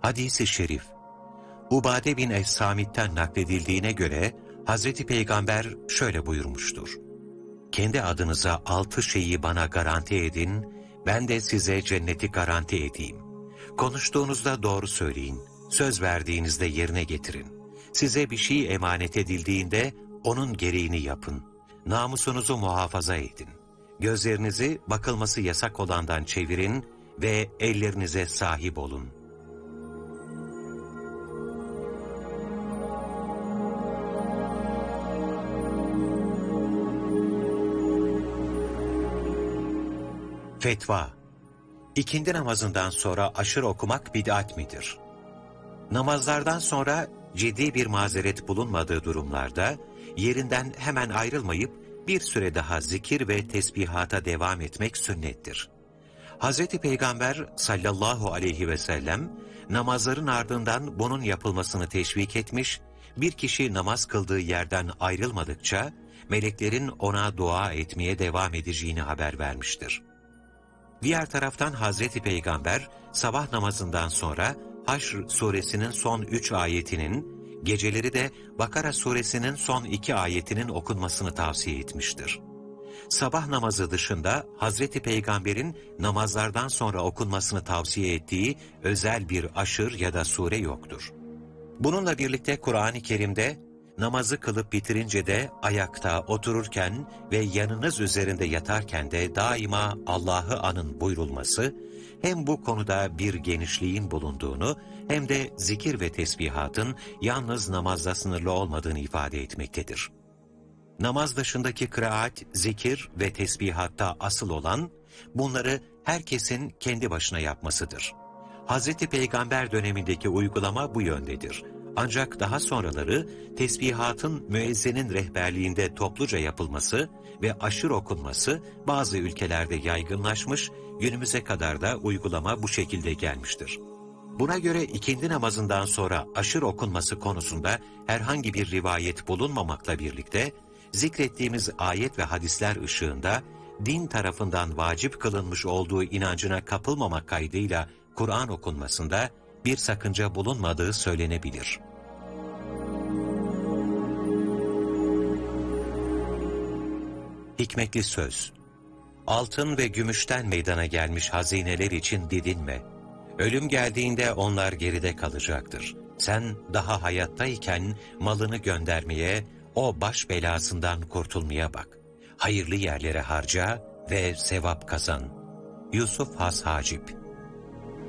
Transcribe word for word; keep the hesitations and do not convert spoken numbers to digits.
Hadis-i şerif, Ubade bin Es-Samit'ten nakledildiğine göre Hazreti Peygamber şöyle buyurmuştur: kendi adınıza altı şeyi bana garanti edin, ben de size cenneti garanti edeyim. Konuştuğunuzda doğru söyleyin, söz verdiğinizde yerine getirin. Size bir şey emanet edildiğinde onun gereğini yapın. Namusunuzu muhafaza edin. Gözlerinizi bakılması yasak olandan çevirin ve ellerinize sahip olun. Fetva: İkindi namazından sonra aşırı okumak bid'at midir? Namazlardan sonra ciddi bir mazeret bulunmadığı durumlarda yerinden hemen ayrılmayıp bir süre daha zikir ve tesbihata devam etmek sünnettir. Hazreti Peygamber sallallahu aleyhi ve sellem namazların ardından bunun yapılmasını teşvik etmiş, bir kişi namaz kıldığı yerden ayrılmadıkça meleklerin ona dua etmeye devam edeceğini haber vermiştir. Diğer taraftan Hazreti Peygamber sabah namazından sonra Haşr suresinin son üç ayetinin, geceleri de Bakara suresinin son iki ayetinin okunmasını tavsiye etmiştir. Sabah namazı dışında Hazreti Peygamber'in namazlardan sonra okunmasını tavsiye ettiği özel bir aşır ya da sure yoktur. Bununla birlikte Kur'an-ı Kerim'de namazı kılıp bitirince de ayakta, otururken ve yanınız üzerinde yatarken de daima Allah'ı anın buyurulması, hem bu konuda bir genişliğin bulunduğunu hem de zikir ve tesbihatın yalnız namazda sınırlı olmadığını ifade etmektedir. Namaz dışındaki kıraat, zikir ve tesbihatta asıl olan, bunları herkesin kendi başına yapmasıdır. Hazreti Peygamber dönemindeki uygulama bu yöndedir. Ancak daha sonraları tesbihatın müezzenin rehberliğinde topluca yapılması ve aşırı okunması bazı ülkelerde yaygınlaşmış, günümüze kadar da uygulama bu şekilde gelmiştir. Buna göre ikindi namazından sonra aşırı okunması konusunda herhangi bir rivayet bulunmamakla birlikte, zikrettiğimiz ayet ve hadisler ışığında din tarafından vacip kılınmış olduğu inancına kapılmamak kaydıyla Kur'an okunmasında bir sakınca bulunmadığı söylenebilir. Hikmetli söz: altın ve gümüşten meydana gelmiş hazineler için didinme. Ölüm geldiğinde onlar geride kalacaktır. Sen daha hayattayken malını göndermeye, o baş belasından kurtulmaya bak. Hayırlı yerlere harca ve sevap kazan. Yusuf Has Hacip.